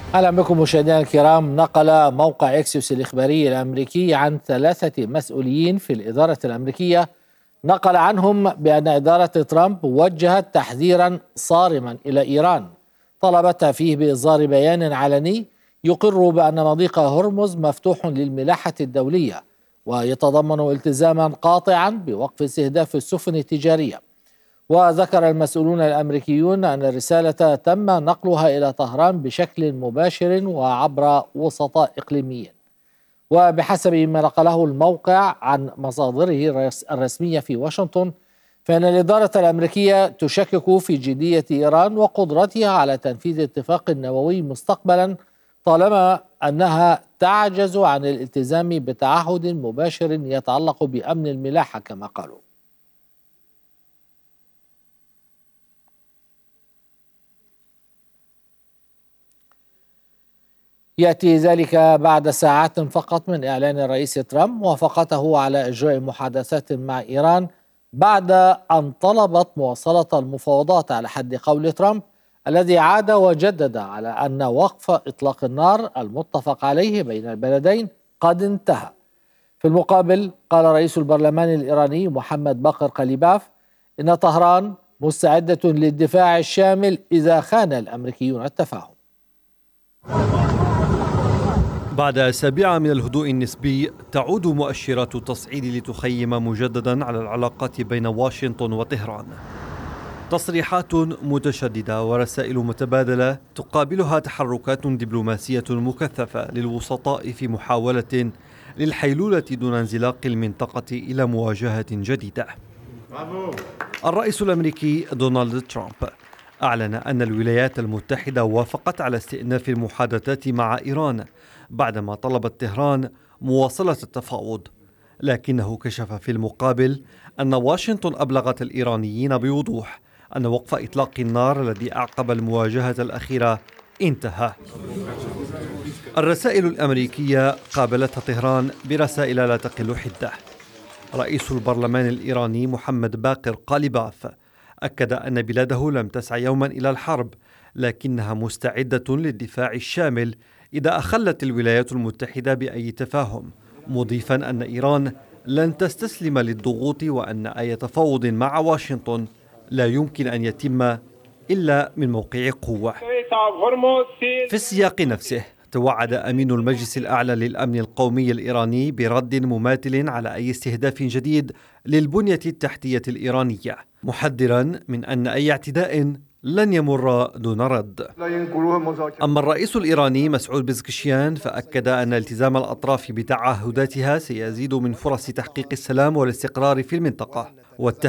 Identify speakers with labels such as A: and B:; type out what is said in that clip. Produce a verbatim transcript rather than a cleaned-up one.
A: أهلا بكم مشاهدينا الكرام. نقل موقع إكسيوس الإخباري الأمريكي عن ثلاثة مسؤولين في الإدارة الأمريكية، نقل عنهم بأن إدارة ترامب وجهت تحذيرا صارما إلى إيران، طلبتها فيه بإصدار بيان علني يقر بأن مضيق هرمز مفتوح للملاحة الدولية، ويتضمن التزاما قاطعا بوقف استهداف السفن التجارية. وذكر المسؤولون الأمريكيون أن الرسالة تم نقلها إلى طهران بشكل مباشر وعبر وسطاء إقليميين. وبحسب ما نقله الموقع عن مصادره الرسمية في واشنطن، فإن الإدارة الأمريكية تشكك في جدية إيران وقدرتها على تنفيذ اتفاق نووي مستقبلا، طالما أنها تعجز عن الالتزام بتعهد مباشر يتعلق بأمن الملاحة كما قالوا. يأتي ذلك بعد ساعات فقط من إعلان الرئيس ترامب موافقته على إجراء محادثات مع إيران، بعد أن طلبت مواصلة المفاوضات على حد قول ترامب الذي عاد وجدد على أن وقف إطلاق النار المتفق عليه بين البلدين قد انتهى. في المقابل قال رئيس البرلمان الإيراني محمد باقر قليباف إن طهران مستعدة للدفاع الشامل إذا خان الأمريكيون التفاهم.
B: بعد أسابيع من الهدوء النسبي، تعود مؤشرات التصعيد لتخيم مجددا على العلاقات بين واشنطن وطهران. تصريحات متشددة ورسائل متبادلة تقابلها تحركات دبلوماسية مكثفة للوسطاء في محاولة للحيلولة دون انزلاق المنطقة إلى مواجهة جديدة. الرئيس الأمريكي دونالد ترامب أعلن أن الولايات المتحدة وافقت على استئناف المحادثات مع إيران بعدما طلبت طهران مواصلة التفاوض، لكنه كشف في المقابل أن واشنطن أبلغت الإيرانيين بوضوح أن وقف إطلاق النار الذي أعقب المواجهة الأخيرة انتهى. الرسائل الأمريكية قابلتها طهران برسائل لا تقل حدة. رئيس البرلمان الإيراني محمد باقر قليباف أكد أن بلاده لم تسعى يوما إلى الحرب، لكنها مستعدة للدفاع الشامل إذا أخلت الولايات المتحدة بأي تفاهم، مضيفا أن إيران لن تستسلم للضغوط وأن أي تفاوض مع واشنطن لا يمكن أن يتم إلا من موقع قوة. في السياق نفسه توعد أمين المجلس الأعلى للأمن القومي الإيراني برد مماثل على أي استهداف جديد للبنية التحتية الإيرانية، محذرا من أن أي اعتداء لن يمر دون رد. أما الرئيس الإيراني مسعود بزكشيان فأكد أن التزام الأطراف بتعهداتها سيزيد من فرص تحقيق السلام والاستقرار في المنطقة،